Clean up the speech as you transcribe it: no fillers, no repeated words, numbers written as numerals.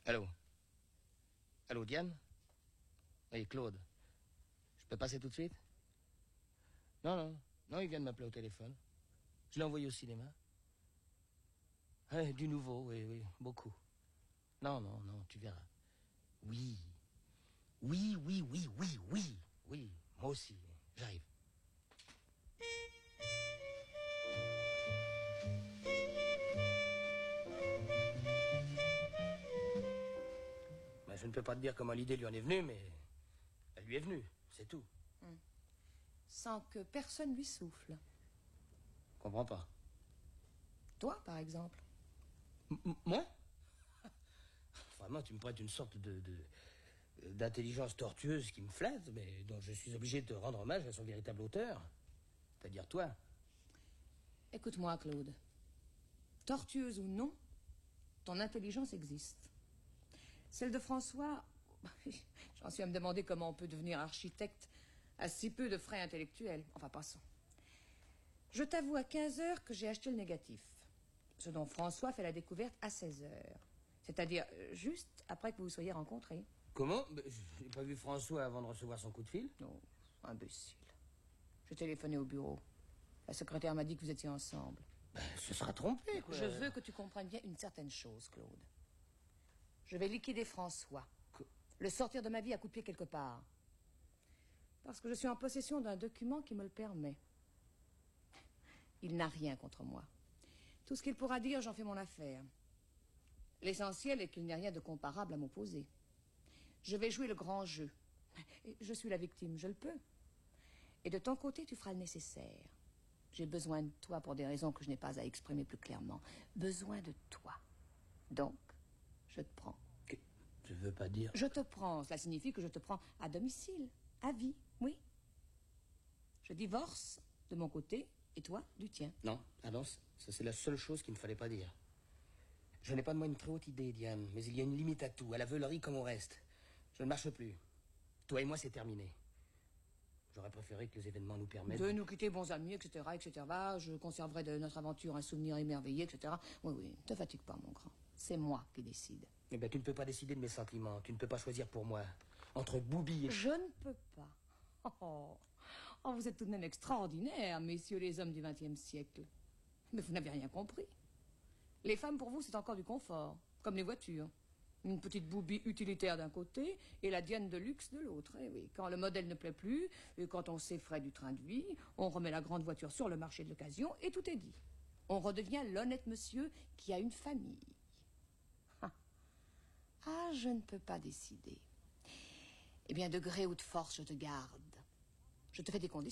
Allô? Allô, Diane? Oui, Claude. Je peux passer tout de suite? Non, il vient de m'appeler au téléphone. Je l'ai envoyé au cinéma. Du nouveau, oui, beaucoup. Non, tu verras. Oui, moi aussi, j'arrive. Ben, je ne peux pas te dire comment l'idée lui en est venue, mais elle lui est venue, c'est tout. Sans que personne lui souffle. Comprends pas. Toi, par exemple. Moi? Vraiment, tu me prêtes une sorte d'intelligence tortueuse qui me flatte, mais dont je suis obligé de te rendre hommage à son véritable auteur. C'est-à-dire toi. Écoute-moi, Claude. Tortueuse ou non, ton intelligence existe. Celle de François, j'en suis à me demander comment on peut devenir architecte à si peu de frais intellectuels. Enfin, passons. Je t'avoue à 15 heures que j'ai acheté le négatif. Ce dont François fait la découverte à 16 heures. C'est-à-dire juste après que vous vous soyez rencontrés. Comment? Je n'ai pas vu François avant de recevoir son coup de fil. Non, imbécile. J'ai téléphoné au bureau. La secrétaire m'a dit que vous étiez ensemble. Ce sera trompé, quoi. Je veux que tu comprennes bien une certaine chose, Claude. Je vais liquider François. Le sortir de ma vie à coup de pied quelque part. Parce que je suis en possession d'un document qui me le permet. Il n'a rien contre moi. Tout ce qu'il pourra dire, j'en fais mon affaire. L'essentiel est qu'il n'y a rien de comparable à m'opposer. Je vais jouer le grand jeu. Je suis la victime, je le peux. Et de ton côté, tu feras le nécessaire. J'ai besoin de toi pour des raisons que je n'ai pas à exprimer plus clairement. Besoin de toi. Donc, je te prends. Je veux pas dire... Je te prends, cela signifie que je te prends à domicile, à vie, oui. Je divorce de mon côté et toi du tien. Non, ça c'est la seule chose qu'il ne fallait pas dire. Je n'ai pas de moi une très haute idée, Diane, mais il y a une limite à tout, à la veulerie comme au reste. Je ne marche plus. Toi et moi, c'est terminé. J'aurais préféré que les événements nous permettent... De nous quitter bons amis, etc., etc. Je conserverai de notre aventure un souvenir émerveillé, etc. Oui, ne te fatigue pas, mon grand. C'est moi qui décide. Eh bien, tu ne peux pas décider de mes sentiments. Tu ne peux pas choisir pour moi. Entre Boubi et... Je ne peux pas. Oh, vous êtes tout de même extraordinaires, messieurs les hommes du XXe siècle. Mais vous n'avez rien compris. Les femmes, pour vous, c'est encore du confort. Comme les voitures. Une petite boubie utilitaire d'un côté et la Diane de luxe de l'autre. Eh oui, quand le modèle ne plaît plus, et quand on s'effraie du train de vie, on remet la grande voiture sur le marché de l'occasion et tout est dit. On redevient l'honnête monsieur qui a une famille. Ah, je ne peux pas décider. Eh bien, de gré ou de force, je te garde. Je te fais des conditions.